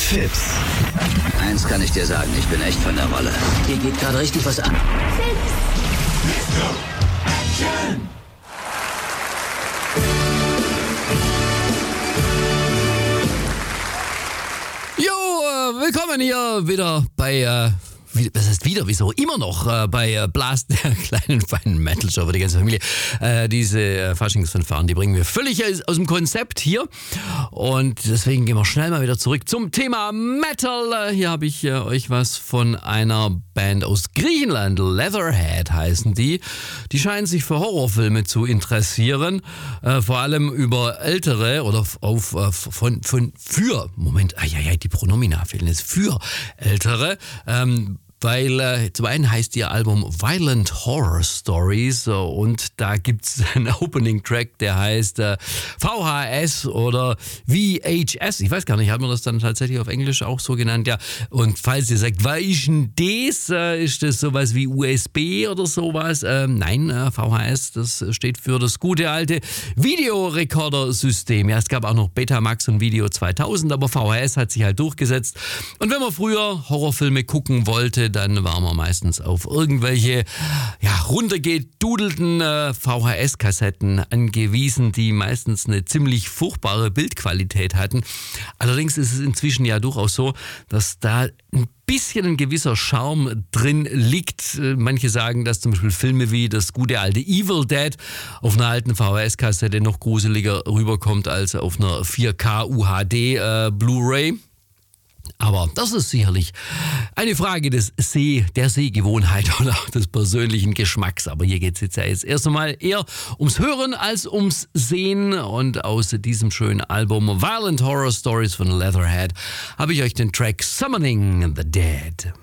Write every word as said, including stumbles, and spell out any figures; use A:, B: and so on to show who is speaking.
A: Fips.
B: Eins kann ich dir sagen, ich bin echt von der Rolle. Hier geht gerade richtig was an.
C: Jo, äh, willkommen hier wieder bei, äh, wie, was heißt wieder, wieso, immer noch äh, bei äh, Blast, der kleinen feinen Metal-Show für die ganze Familie. Äh, diese äh, Faschingsfanfaren, die bringen wir völlig aus, aus dem Konzept hier und deswegen gehen wir schnell mal wieder zurück zum Thema Metal. Äh, hier habe ich äh, euch was von einer Band aus Griechenland, Leatherhead heißen die. Die scheinen sich für Horrorfilme zu interessieren, äh, vor allem über ältere oder auf äh, von, von für, Moment, ah, ja, ja, die Pronomina fehlen jetzt, für ältere, ähm, weil äh, zum einen heißt ihr Album Violent Horror Stories äh, und da gibt's einen Opening-Track, der heißt äh, V H S oder V H S. Ich weiß gar nicht, hat man das dann tatsächlich auf Englisch auch so genannt? Ja. Und falls ihr sagt, was ist denn das? Äh, ist das sowas wie U S B oder sowas? Äh, nein, äh, V H S, das steht für das gute alte Videorekorder-System. Ja, es gab auch noch Betamax und Video zweitausend, aber V H S hat sich halt durchgesetzt. Und wenn man früher Horrorfilme gucken wollte, dann waren wir meistens auf irgendwelche ja, runtergedudelten äh, V H S-Kassetten angewiesen, die meistens eine ziemlich furchtbare Bildqualität hatten. Allerdings ist es inzwischen ja durchaus so, dass da ein bisschen ein gewisser Charme drin liegt. Manche sagen, dass zum Beispiel Filme wie das gute alte Evil Dead auf einer alten V H S-Kassette noch gruseliger rüberkommt als auf einer vier K U H D äh, Blu-ray. Aber das ist sicherlich eine Frage des Seh, der Sehgewohnheit oder auch des persönlichen Geschmacks. Aber hier geht es jetzt ja jetzt erst einmal eher ums Hören als ums Sehen. Und aus diesem schönen Album Violent Horror Stories von Leatherhead habe ich euch den Track Summoning the Dead.